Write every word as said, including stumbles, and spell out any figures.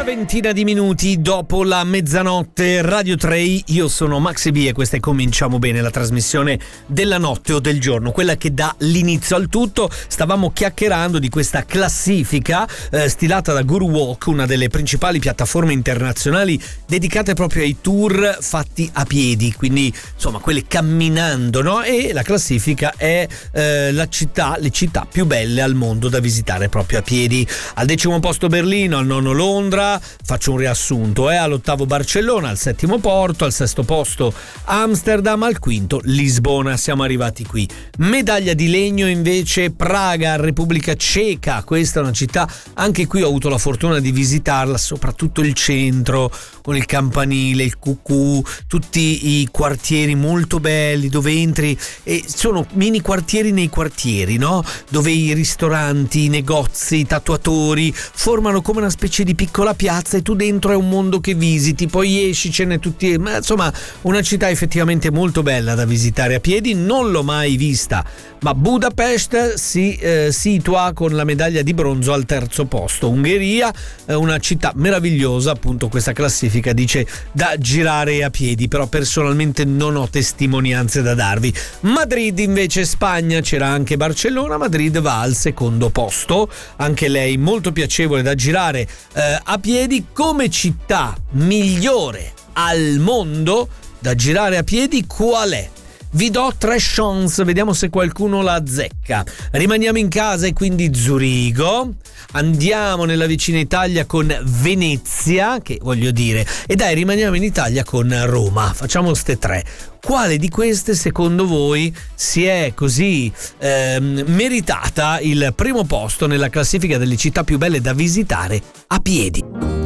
ventina di minuti dopo la mezzanotte, Radio tre, io sono Maxi B e questa è Cominciamo Bene, la trasmissione della notte o del giorno, quella che dà l'inizio al tutto. Stavamo chiacchierando di questa classifica eh, stilata da Guru Walk, una delle principali piattaforme internazionali dedicate proprio ai tour fatti a piedi, quindi insomma quelle camminando, no? E la classifica è eh, la città, le città più belle al mondo da visitare proprio a piedi. Al decimo posto Berlino, al nono Londra, faccio un riassunto, eh, all'ottavo Barcellona, al settimo Porto, al sesto posto Amsterdam, al quinto Lisbona, siamo arrivati qui. Medaglia di legno invece Praga, Repubblica Ceca, questa è una città, anche qui ho avuto la fortuna di visitarla, soprattutto il centro, con il campanile, il cucù, tutti i quartieri molto belli dove entri e sono mini quartieri nei quartieri, no? Dove i ristoranti, i negozi, i tatuatori formano come una specie di piccola piazza e tu dentro è un mondo che visiti, poi esci, ce n'è tutti, ma insomma una città effettivamente molto bella da visitare a piedi. Non l'ho mai vista, ma Budapest si eh, situa con la medaglia di bronzo al terzo posto. Ungheria, eh, una città meravigliosa, appunto questa classifica dice da girare a piedi, però personalmente non ho testimonianze da darvi. Madrid invece, Spagna, c'era anche Barcellona, Madrid va al secondo posto, anche lei molto piacevole da girare eh, a piedi. Come città migliore al mondo da girare a piedi qual è? Vi do tre chance, vediamo se qualcuno la azzecca. Rimaniamo in casa e quindi Zurigo. Andiamo nella vicina Italia con Venezia, che voglio dire, e dai, rimaniamo in Italia con Roma. Facciamo ste tre. Quale di queste secondo voi si è così ehm, meritata il primo posto nella classifica delle città più belle da visitare a piedi?